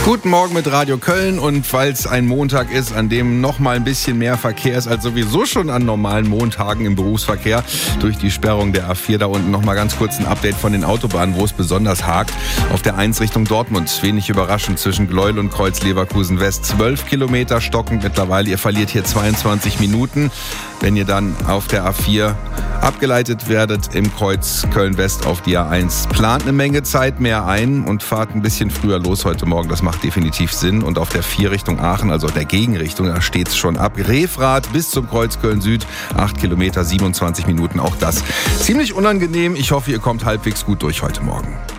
Guten Morgen mit Radio Köln, und weil es ein Montag ist, an dem noch mal ein bisschen mehr Verkehr ist als sowieso schon an normalen Montagen im Berufsverkehr durch die Sperrung der A4, da unten noch mal ganz kurz ein Update von den Autobahnen, wo es besonders hakt. Auf der 1 Richtung Dortmund, wenig überraschend, zwischen Gleuel und Kreuz Leverkusen West 12 Kilometer stockend mittlerweile. Ihr verliert hier 22 Minuten. Wenn ihr dann auf der A4 abgeleitet werdet im Kreuz Köln-West auf die A1, plant eine Menge Zeit mehr ein und fahrt ein bisschen früher los heute Morgen. Das macht definitiv Sinn. Und auf der 4 Richtung Aachen, also der Gegenrichtung, da steht es schon ab. Refrath bis zum Kreuz Köln-Süd, 8 Kilometer, 27 Minuten. Auch das ziemlich unangenehm. Ich hoffe, ihr kommt halbwegs gut durch heute Morgen.